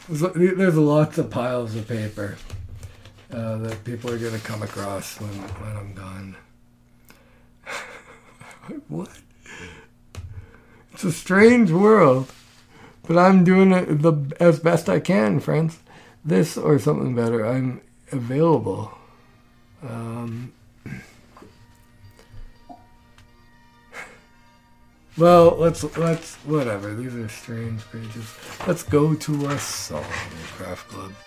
There's lots of piles of paper that people are gonna come across when I'm gone. What? It's a strange world, but I'm doing it as best I can, friends. This or something better. I'm available. Well, let's whatever. These are strange pages. Let's go to a song, Craft Club.